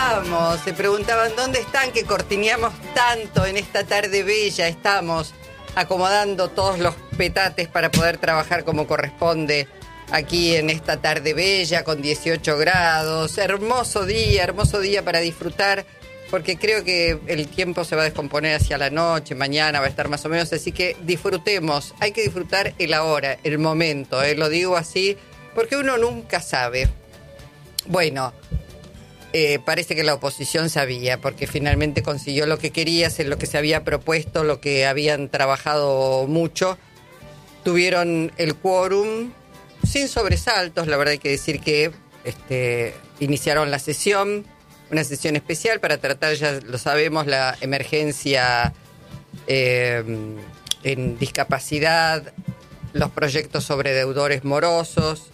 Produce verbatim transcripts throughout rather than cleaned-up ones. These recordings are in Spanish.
estamos. Se preguntaban dónde están, que cortineamos tanto en esta tarde bella. Estamos acomodando todos los petates para poder trabajar como corresponde aquí en esta tarde bella con dieciocho grados. Hermoso día, hermoso día para disfrutar, porque creo que el tiempo se va a descomponer hacia la noche, mañana va a estar más o menos, así que disfrutemos. Hay que disfrutar el ahora, el momento, ¿eh? Lo digo así porque uno nunca sabe. Bueno, eh, parece que la oposición sabía, porque finalmente consiguió lo que quería, hacer lo que se había propuesto, lo que habían trabajado mucho. Tuvieron el quórum sin sobresaltos, la verdad hay que decir que este, iniciaron la sesión, una sesión especial para tratar, ya lo sabemos, la emergencia eh, en discapacidad, los proyectos sobre deudores morosos.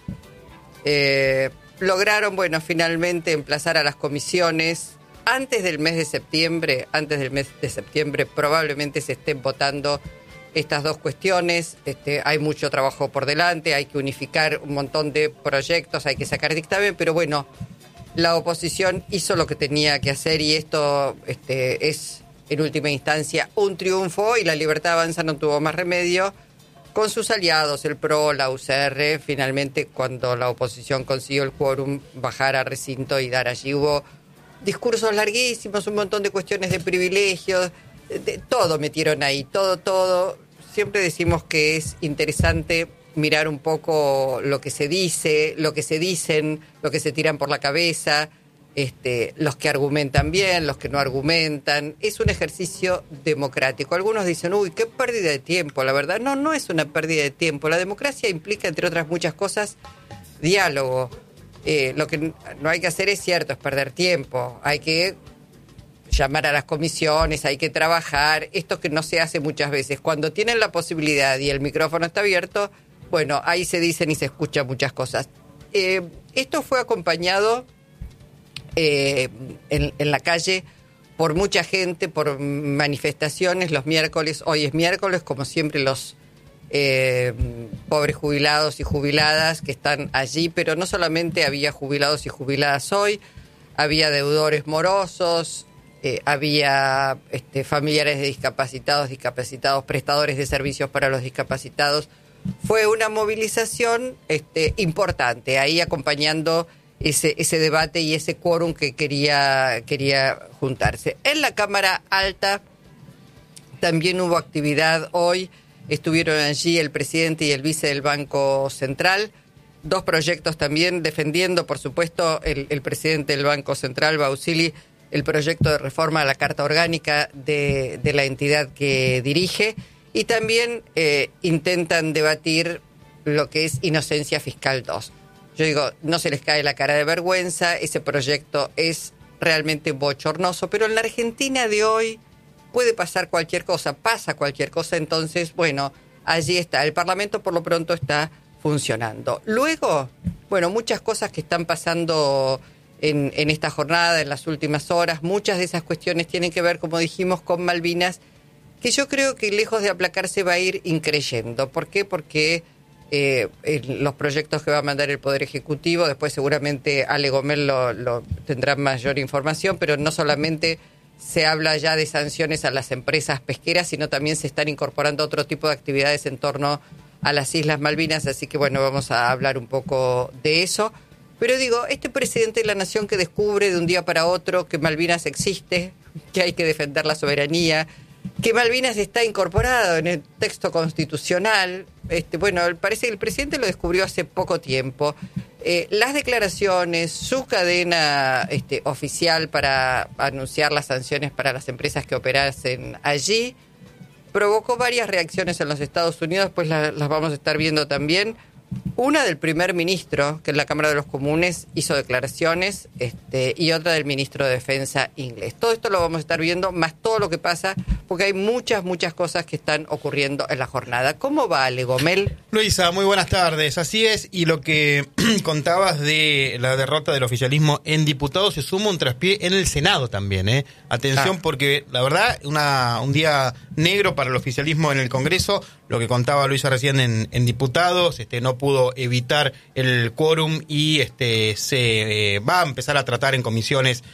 Eh, lograron, bueno, finalmente emplazar a las comisiones antes del mes de septiembre. Antes del mes de septiembre probablemente se estén votando estas dos cuestiones. Este, hay mucho trabajo por delante, hay que unificar un montón de proyectos, hay que sacar dictamen, pero bueno, la oposición hizo lo que tenía que hacer y esto este, es, en última instancia, un triunfo, y la Libertad Avanza no tuvo más remedio con sus aliados, el P R O, la U C R, finalmente cuando la oposición consiguió el quórum, bajar a recinto y dar allí. Hubo discursos larguísimos, un montón de cuestiones de privilegios, de, todo metieron ahí, todo, todo. Siempre decimos que es interesante mirar un poco lo que se dice, lo que se dicen, lo que se tiran por la cabeza, este, los que argumentan bien, los que no argumentan. Es un ejercicio democrático. Algunos dicen, uy, qué pérdida de tiempo, la verdad. No, no es una pérdida de tiempo. La democracia implica, entre otras muchas cosas, diálogo. Eh, lo que no hay que hacer, es cierto, es perder tiempo. Hay que llamar a las comisiones, hay que trabajar. Esto que no se hace muchas veces. Cuando tienen la posibilidad y el micrófono está abierto, bueno, ahí se dicen y se escuchan muchas cosas. Eh, esto fue acompañado eh, en, en la calle por mucha gente, por manifestaciones los miércoles. Hoy es miércoles, como siempre, los eh, pobres jubilados y jubiladas que están allí, pero no solamente había jubilados y jubiladas hoy, había deudores morosos, eh, había este, familiares de discapacitados, discapacitados, prestadores de servicios para los discapacitados. Fue una movilización este, importante, ahí acompañando ese, ese debate y ese quórum que quería, quería juntarse. En la Cámara Alta también hubo actividad hoy, estuvieron allí el presidente y el vice del Banco Central, dos proyectos también defendiendo, por supuesto, el, el presidente del Banco Central, Bausili, el proyecto de reforma a la Carta Orgánica de, de la entidad que dirige. Y también eh, intentan debatir lo que es Inocencia Fiscal dos. Yo digo, no se les cae la cara de vergüenza, ese proyecto es realmente bochornoso, pero en la Argentina de hoy puede pasar cualquier cosa, pasa cualquier cosa, entonces, bueno, allí está. El Parlamento por lo pronto está funcionando. Luego, bueno, muchas cosas que están pasando en, en esta jornada, en las últimas horas, muchas de esas cuestiones tienen que ver, como dijimos, con Malvinas, que yo creo que lejos de aplacarse va a ir increyendo. ¿Por qué? Porque eh, los proyectos que va a mandar el Poder Ejecutivo, después seguramente Ale Gomel lo, lo tendrá mayor información, pero no solamente se habla ya de sanciones a las empresas pesqueras, sino también se están incorporando otro tipo de actividades en torno a las Islas Malvinas, así que bueno, vamos a hablar un poco de eso. Pero digo, este presidente de la Nación que descubre de un día para otro que Malvinas existe, que hay que defender la soberanía, que Malvinas está incorporado en el texto constitucional. Este, bueno, parece que el presidente lo descubrió hace poco tiempo. Eh, las declaraciones, su cadena este, oficial para anunciar las sanciones para las empresas que operasen allí, provocó varias reacciones en los Estados Unidos, pues la, las vamos a estar viendo también. Una del primer ministro, que en la Cámara de los Comunes hizo declaraciones, este, y otra del ministro de Defensa inglés. Todo esto lo vamos a estar viendo, más todo lo que pasa, porque hay muchas, muchas cosas que están ocurriendo en la jornada. ¿Cómo va, Ale Gomel? Luisa, muy buenas tardes. Así es, y lo que contabas de la derrota del oficialismo en diputados, se suma un traspié en el Senado también, ¿eh? Atención, ah. porque la verdad, una, un día negro para el oficialismo en el Congreso. Lo que contaba Luisa recién en, en diputados, este, no pudo evitar el quórum y este se eh, va a empezar a tratar en comisiones